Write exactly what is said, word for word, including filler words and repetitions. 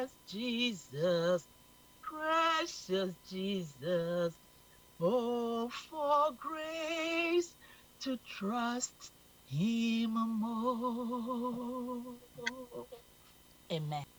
Jesus, precious Jesus. Oh, for grace to trust Him more. Amen.